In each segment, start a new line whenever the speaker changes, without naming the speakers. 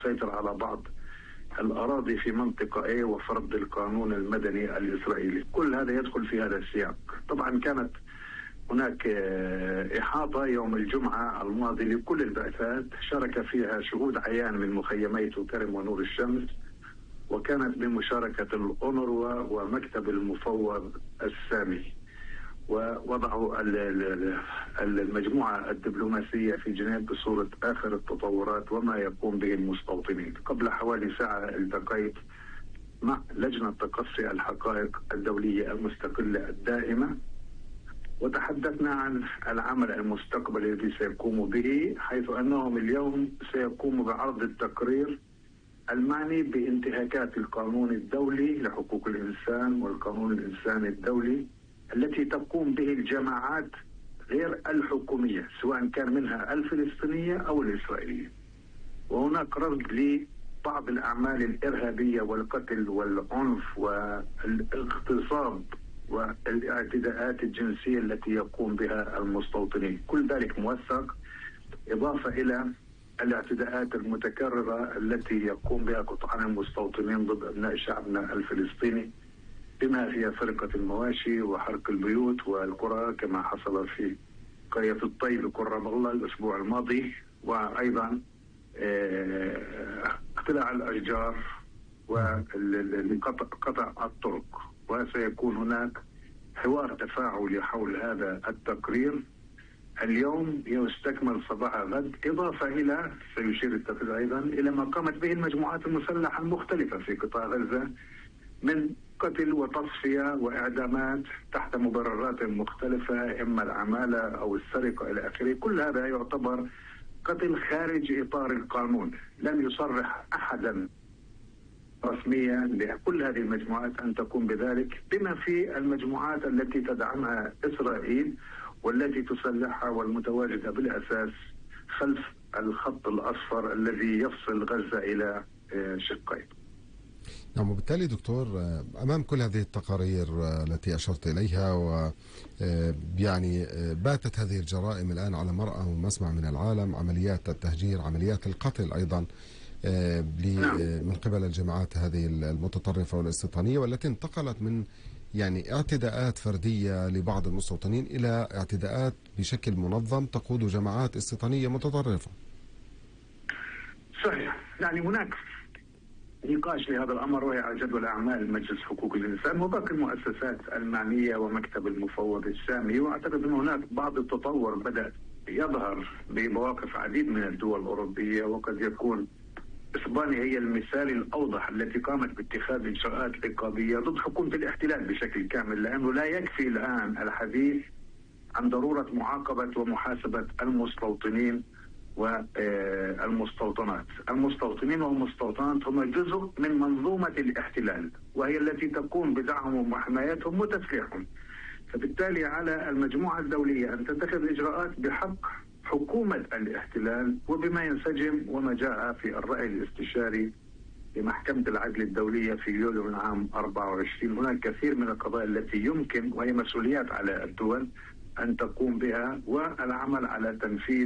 تسيطر على بعض الأراضي في منطقة A وفرض القانون المدني الإسرائيلي. كل هذا يدخل في هذا السياق. طبعا كانت هناك إحاطة يوم الجمعة الماضي لكل البعثات، شارك فيها شهود عيان من مخيمي كرم ونور الشمس، وكانت بمشاركة الأونروا ومكتب المفوض السامي، ووضعوا المجموعة الدبلوماسية في جنيف بصورة آخر التطورات وما يقوم به المستوطنين. قبل حوالي ساعة التقيت مع لجنة تقصي الحقائق الدولية المستقلة الدائمة، وتحدثنا عن العمل المستقبلي الذي سيقوم به، حيث أنهم اليوم سيقوموا بعرض التقرير المعني بانتهاكات القانون الدولي لحقوق الإنسان والقانون الإنساني الدولي التي تقوم به الجماعات غير الحكومية، سواء كان منها الفلسطينية أو الإسرائيلية. وهناك رصد لبعض الأعمال الإرهابية والقتل والعنف والاغتصاب والاعتداءات الجنسية التي يقوم بها المستوطنين، كل ذلك موثق، إضافة إلى الاعتداءات المتكررة التي يقوم بها قطعان المستوطنين ضد أبناء شعبنا الفلسطيني، بما هي سرقة المواشي وحرق البيوت والقرى كما حصل في قرية الطيب بقرب الله الأسبوع الماضي، وأيضا اقتلاع الأشجار وقطع الطرق. وسيكون هناك حوار تفاعلي حول هذا التقرير اليوم يستكمل صباح غد، إضافة إلى سيشير التقرير أيضا إلى ما قامت به المجموعات المسلحة المختلفة في قطاع غزة من قتل وتصفية وإعدامات تحت مبررات مختلفة، إما العمالة أو السرقة إلى آخره. كل هذا يعتبر قتل خارج إطار القانون. لم يصرح أحدا رسميا لكل هذه المجموعات أن تقوم بذلك، بما في المجموعات التي تدعمها إسرائيل والتي تسلحها والمتواجدة بالأساس خلف الخط الأصفر الذي يفصل غزة إلى شقين.
نعم، وبالتالي دكتور، أمام كل هذه التقارير التي أشرت إليها، و يعني باتت هذه الجرائم الآن على مرأى ومسمع من العالم، عمليات التهجير، عمليات القتل أيضا من قبل الجماعات هذه المتطرفة والاستيطانية، والتي انتقلت من يعني اعتداءات فردية لبعض المستوطنين إلى اعتداءات بشكل منظم تقود جماعات استيطانية متطرفة.
صحيح، يعني هناك نقاش لهذا الأمر وهي على جدول أعمال مجلس حقوق الإنسان وباقي المؤسسات المعنية ومكتب المفوض السامي. وأعتقد أن هناك بعض التطور بدأ يظهر بمواقف عديد من الدول الأوروبية، وقد يكون إسبانيا هي المثال الأوضح التي قامت باتخاذ إجراءات عقابية ضد حكومة الاحتلال بشكل كامل، لأنه لا يكفي الآن الحديث عن ضرورة معاقبة ومحاسبة المستوطنين والمستوطنات. المستوطنين والمستوطنات هم جزء من منظومة الاحتلال، وهي التي تقوم بدعمهم وحمايتهم وتسليحهم. فبالتالي على المجموعة الدولية أن تتخذ إجراءات بحق حكومة الاحتلال وبما ينسجم وما جاء في الرأي الاستشاري لمحكمة العدل الدولية في يوليو من عام 24. هناك كثير من القضايا التي يمكن وهي مسؤوليات على الدول أن تقوم بها، والعمل على تنفيذ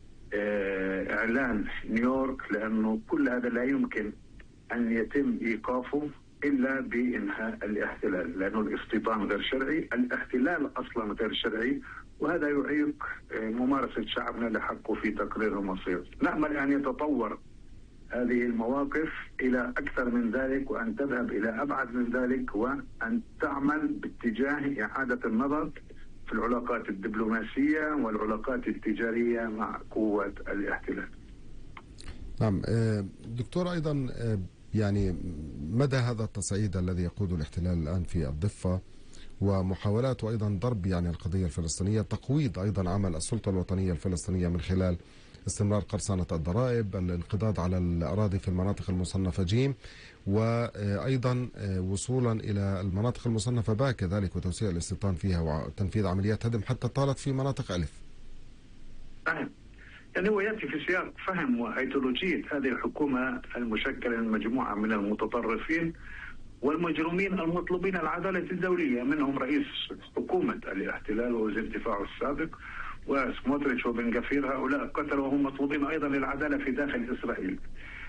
إعلان نيويورك، لأنه كل هذا لا يمكن أن يتم إيقافه إلا بإنهاء الاحتلال، لأنه الاستيطان غير شرعي، الاحتلال أصلا غير شرعي، وهذا يعيق ممارسة شعبنا لحقه في تقرير المصير. نأمل أن يتطور هذه المواقف إلى أكثر من ذلك، وأن تذهب إلى أبعد من ذلك، وأن تعمل باتجاه إعادة النظر في العلاقات الدبلوماسية والعلاقات التجارية مع قوة الاحتلال.
نعم دكتور، أيضا يعني مدى هذا التصعيد الذي يقود الاحتلال الآن في الضفة ومحاولات أيضا ضرب يعني القضية الفلسطينية، تقويض أيضا عمل السلطة الوطنية الفلسطينية من خلال استمرار قرصنة الضرائب، الانقضاض على الأراضي في المناطق المصنفة جيم، وأيضا وصولا إلى المناطق المصنفة باء كذلك وتوسيع الاستيطان فيها وتنفيذ عمليات هدم حتى طالت في مناطق ألف.
يعني هو يأتي في سياق فهم وأيديولوجية هذه الحكومة المشكلة من مجموعة من المتطرفين والمجرمين المطلوبين العدالة الدولية، منهم رئيس حكومة الاحتلال ووزير الدفاع السابق وسموتريتش وبن غفير. هؤلاء قتلوا وهم مطلوبين أيضا للعدالة في داخل إسرائيل.